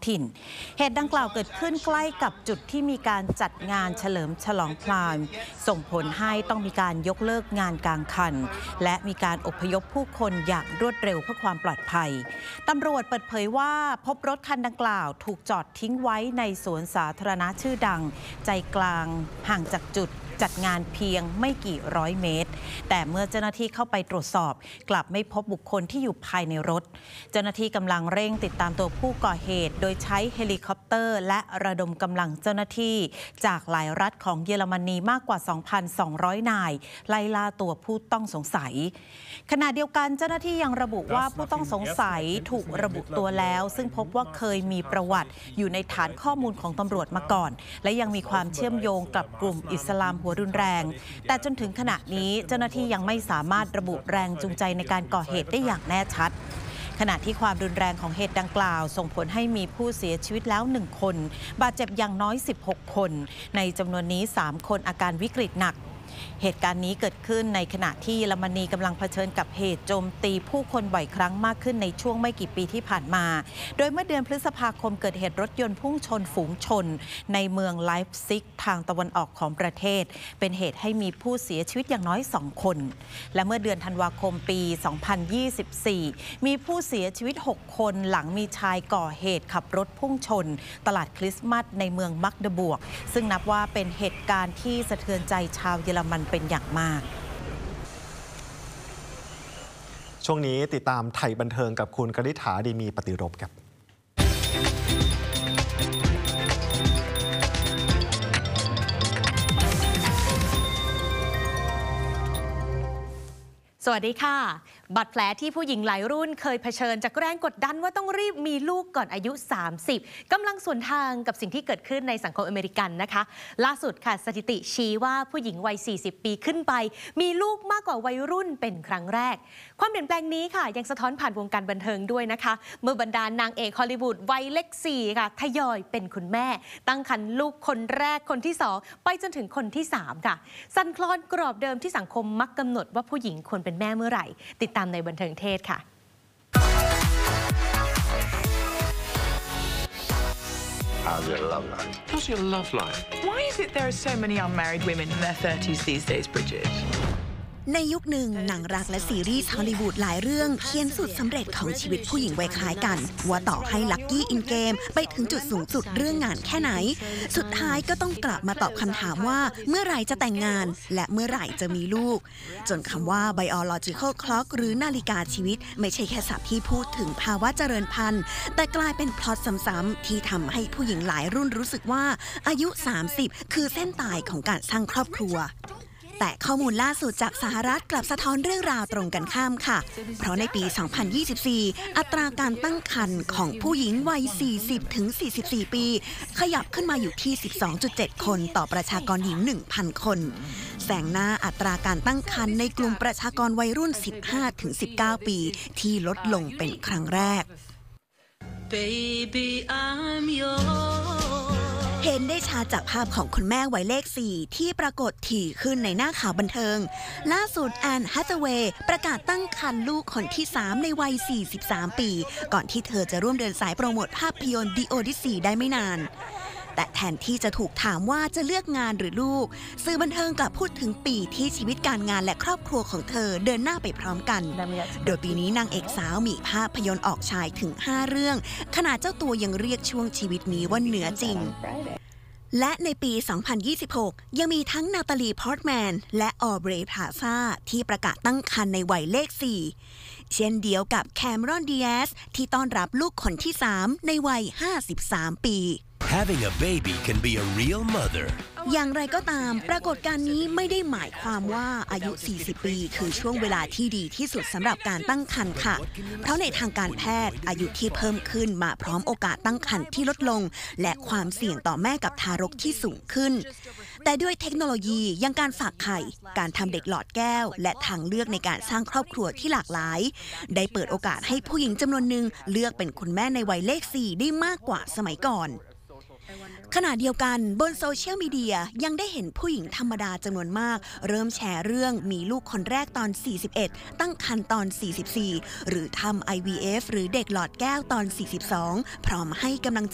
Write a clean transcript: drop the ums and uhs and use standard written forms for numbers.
ถิ่นเหตุดังกล่าวเกิดขึ้นใกล้กับจุดที่มีการจัดงานเฉลิมฉลองพรายม์ส่งผลให้ต้องมีการยกเลิกงานกลางคันและมีการอพยพผู้คนอย่างรวดเร็วเพื่อความปลอดภัยตำรวจเปิดเผยว่าพบรถคันดังกล่าวถูกจอดทิ้งไว้ในสวนสาธารณะชื่อดังใจกลางห่างจากจุดจัดงานเพียงไม่กี่ร้อยเมตรแต่เมื่อเจ้าหน้าที่เข้าไปตรวจสอบกลับไม่พบบุคคลที่อยู่ภายในรถเจ้าหน้าที่กำลังเร่งติดตามตัวผู้ก่อเหตุโดยใช้เฮลิคอปเตอร์และระดมกำลังเจ้าหน้าที่จากหลายรัฐของเยอรมนีมากกว่า 2,200 นายไล่ล่าตัวผู้ต้องสงสัยขณะเดียวกันเจ้าหน้าที่ยังระบุว่าผู้ต้องสงสัยถูกระบุตัวแล้วซึ่งพบว่าเคยมีประวัติอยู่ในฐานข้อมูลของตำรวจมาก่อนและยังมีความเชื่อมโยงกับกลุ่มอิสลามหัวรุนแรงแต่จนถึงขณะนี้เจ้าหน้าที่ยังไม่สามารถระบุแรงจูงใจในการก่อเหตุได้อย่างแน่ชัดขณะที่ความรุนแรงของเหตุดังกล่าวส่งผลให้มีผู้เสียชีวิตแล้ว1 คนบาดเจ็บอย่างน้อย16 คนในจำนวนนี้3 คนอาการวิกฤตหนักเหตุการณ์นี้เกิดขึ้นในขณะที่เยอรมนีกำลังเผชิญกับเหตุโจมตีผู้คนบ่อยครั้งมากขึ้นในช่วงไม่กี่ปีที่ผ่านมาโดยเมื่อเดือนพฤษภาคมเกิดเหตุรถยนต์พุ่งชนฝูงชนในเมืองไลฟ์ซิกทางตะวันออกของประเทศเป็นเหตุให้มีผู้เสียชีวิตอย่างน้อย2 คนและเมื่อเดือนธันวาคมปี 2024 มีผู้เสียชีวิต6 คนหลังมีชายก่อเหตุขับรถพุ่งชนตลาดคริสต์มาสในเมืองมักเดบวกซึ่งนับว่าเป็นเหตุการณ์ที่สะเทือนใจชาวเยอรมันเป็นอย่างมากช่วงนี้ติดตามไทยบันเทิงกับคุณกฤษฐาดีมีปฏิรบครับสวัสดีค่ะบาดแผลที่ผู้หญิงหลายรุ่นเคยเผชิญจากแรงกดดันว่าต้องรีบมีลูกก่อนอายุ30กำลังสวนทางกับสิ่งที่เกิดขึ้นในสังคมอเมริกันนะคะล่าสุดค่ะสถิติชี้ว่าผู้หญิงวัย40 ปีขึ้นไปมีลูกมากกว่าวัยรุ่นเป็นครั้งแรกความเปลี่ยนแปลงนี้ค่ะยังสะท้อนผ่านวงการบันเทิงด้วยนะคะเมื่อบรรดานางเอกฮอลลีวูดวัยเลข4ค่ะทยอยเป็นคุณแม่ตั้งครรภ์ลูกคนแรกคนที่2ไปจนถึงคนที่3ค่ะสั่นคลอนกรอบเดิมที่สังคมมักกำหนดว่าผู้หญิงควรเป็นแม่เมื่อไหร่ติดตามในบันเทิงเทศค่ะ How's your love life? How's your love life? Why is it there are so many unmarried women in their 30s these days, Bridget? ในยุคหนึ่งหนังรักและซีรีส์ฮอลลีวูดหลายเรื่องเขียนสูตรสำเร็จของชีวิตผู้หญิงวัยคล้ายกันว่าต่อให้ลัคกี้อินเกมไปถึงจุดสูงสุดเรื่องงานแค่ไหนสุดท้ายก็ต้องกลับมาตอบคำถามว่าเมื่อไหร่จะแต่งงานและเมื่อไหร่จะมีลูกจนคำว่า biological clock หรือนาฬิกาชีวิตไม่ใช่แค่ศัพท์ที่พูดถึงภาวะเจริญพันธุ์แต่กลายเป็นพล็อตซ้ำๆที่ทำให้ผู้หญิงหลายรุ่นรู้สึกว่าอายุ30คือเส้นตายของการสร้างครอบครัวแต่ข้อมูลล่าสุดจากสหรัฐกลับสะท้อนเรื่องราวตรงกันข้ามค่ะเพราะในปี 2024 อัตราการตั้งครรภ์ของผู้หญิงวัย 40-44 ปีขยับขึ้นมาอยู่ที่ 12.7 คนต่อประชากรหญิง 1,000 คนแซงหน้าอัตราการตั้งครรภ์ในกลุ่มประชากรวัยรุ่น 15-19 ปีที่ลดลงเป็นครั้งแรก Baby, I'm yours เห็นได้ชัดจากภาพของคุณแม่วัยเลข4ที่ปรากฏถี่ขึ้นในหน้าข่าวบันเทิงล่าสุดแอนแฮทเวย์ประกาศตั้งครรภ์ลูกคนที่3ในวัย43 ปีก่อนที่เธอจะร่วมเดินสายโปรโมทภาพยนตร์ The Odyssey ได้ไม่นานแต่แทนที่จะถูกถามว่าจะเลือกงานหรือลูกสื่อบันเทิงกลับพูดถึงปีที่ชีวิตการงานและครอบครัวของเธอเดินหน้าไปพร้อมกันโดยปีนี้นางเอกสาวมีภาพยนตร์ออกฉายถึง5 เรื่องขณะเจ้าตัวยังเรียกช่วงชีวิตนี้ว่าเหนือจริงและในปี 2026 ยังมีทั้งนาตาลีพอร์ตแมนและออเบรย์พลาซ่าที่ประกาศตั้งครรภ์ในวัยเลข4เช่นเดียวกับแคมรอน ดิแอสที่ต้อนรับลูกคนที่3ในวัย53 ปี Having a baby can be a real mother. อย่างไรก็ตามปรากฏการณ์นี้ไม่ได้หมายความว่าอายุ 40 ปีคือช่วงเวลาที่ดีที่สุดสำหรับการตั้งครรภ์ค่ะเพราะในทางการแพทย์อายุที่เพิ่มขึ้นมาพร้อมโอกาสตั้งครรภ์ที่ลดลงและความเสี่ยงต่อแม่กับทารกที่สูงขึ้นแต่ด้วยเทคโนโลยีอย่างการฝากไข่การทำเด็กหลอดแก้วและทางเลือกในการสร้างครอบครัวที่หลากหลายได้เปิดโอกาสให้ผู้หญิงจำนวนหนึ่งเลือกเป็นคุณแม่ในวัยเลข4ได้มากกว่าสมัยก่อนขณะเดียวกันบนโซเชียลมีเดียยังได้เห็นผู้หญิงธรรมดาจำนวนมากเริ่มแชร์เรื่องมีลูกคนแรกตอน41ตั้งครรภ์ตอน44หรือทำ IVF หรือเด็กหลอดแก้วตอน42พร้อมให้กำลังใจ